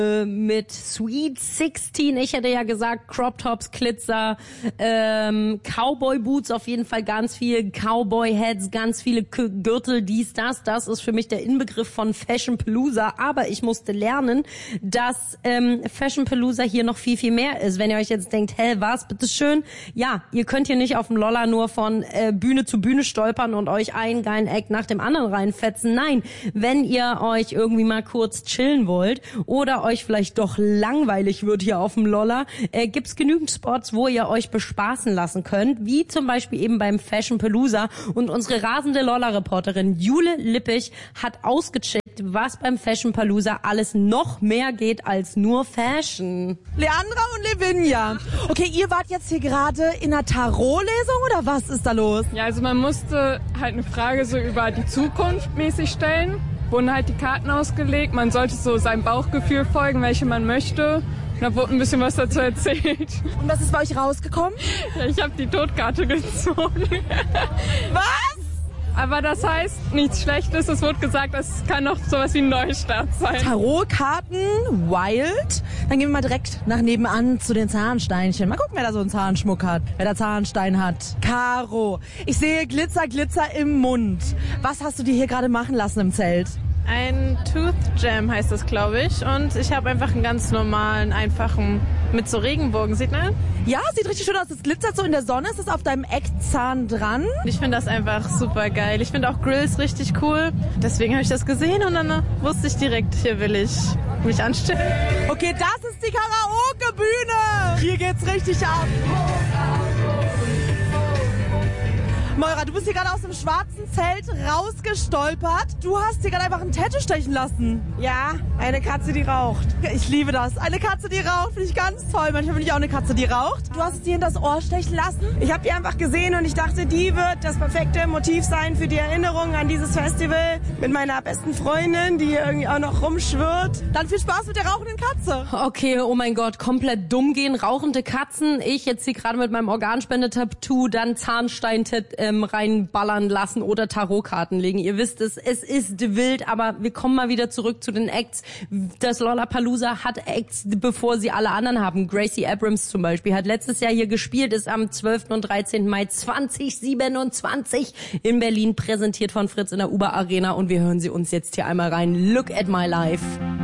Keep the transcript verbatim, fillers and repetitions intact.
mit Sweet sechzehn. Ich hätte ja gesagt, Crop Tops, Glitzer, ähm, Cowboy Boots auf jeden Fall ganz viel, Cowboy Hats, ganz viele K- Gürtel, dies, das. Das ist für mich der Inbegriff von Fashionpalooza. Aber ich musste lernen, dass ähm, Fashionpalooza hier noch viel, viel mehr ist. Wenn ihr euch jetzt denkt, hä, was, bitteschön? Ja, ihr könnt hier nicht auf dem Lolla nur von äh, Bühne zu Bühne stolpern und euch einen geilen Act nach dem anderen reinfetzen. Nein, wenn ihr euch irgendwie mal kurz chillen wollt oder euch vielleicht doch langweilig wird hier auf dem Lolla, äh, gibt's genügend Spots, wo ihr euch bespaßen lassen könnt, wie zum Beispiel eben beim Fashionpalooza. Und unsere rasende Lolla-Reporterin Jule Lippich hat ausgecheckt, was beim Fashionpalooza alles noch mehr geht als nur Fashion. Leandra und Lavinia. Okay, ihr wart jetzt hier gerade in einer Tarotlesung oder was ist da los? Ja, also man musste halt eine Frage so über die Zukunft mäßig stellen. Wurden halt die Karten ausgelegt. Man sollte so seinem Bauchgefühl folgen, welche man möchte. Und da wurde ein bisschen was dazu erzählt. Und was ist bei euch rausgekommen? Ja, ich habe die Todkarte gezogen. Was? Aber das heißt nichts Schlechtes. Es wurde gesagt, es kann noch sowas wie ein Neustart sein. Tarotkarten, wild. Dann gehen wir mal direkt nach nebenan zu den Zahnsteinchen. Mal gucken, wer da so einen Zahnschmuck hat. Wer da Zahnstein hat. Caro, ich sehe Glitzer, Glitzer im Mund. Was hast du dir hier gerade machen lassen im Zelt? Ein Tooth Jam heißt das, glaube ich. Und ich habe einfach einen ganz normalen, einfachen, mit so Regenbogen. Sieht man? Ja, sieht richtig schön aus. Es glitzert so in der Sonne. Es ist auf deinem Eckzahn dran. Ich finde das einfach super geil. Ich finde auch Grills richtig cool. Deswegen habe ich das gesehen und dann äh, wusste ich direkt, hier will ich mich anstellen. Okay, das ist die Karaoke-Bühne. Hier geht's richtig ab. Moira, du bist hier gerade aus dem schwarzen Zelt rausgestolpert. Du hast dir gerade einfach ein Tattoo stechen lassen. Ja, eine Katze, die raucht. Ich liebe das. Eine Katze, die raucht, finde ich ganz toll. Manchmal bin ich auch eine Katze, die raucht. Du hast es dir in das Ohr stechen lassen? Ich habe die einfach gesehen und ich dachte, die wird das perfekte Motiv sein für die Erinnerung an dieses Festival mit meiner besten Freundin, die hier irgendwie auch noch rumschwirrt. Dann viel Spaß mit der rauchenden Katze. Okay, oh mein Gott, komplett dumm gehen. Rauchende Katzen. Ich jetzt hier gerade mit meinem Organspendetattoo, dann Zahnstein ähm, reinballern lassen oder Tarotkarten legen. Ihr wisst es, es ist wild, aber wir kommen mal wieder zurück zu den Acts. Das Lollapalooza hat Acts, bevor sie alle anderen haben. Gracie Abrams zum Beispiel hat letztes Jahr hier gespielt, ist am zwölften und dreizehnten Mai zweitausendsiebenundzwanzig in Berlin, präsentiert von Fritz in der Uber Arena, und wir hören sie uns jetzt hier einmal rein. Look at my life.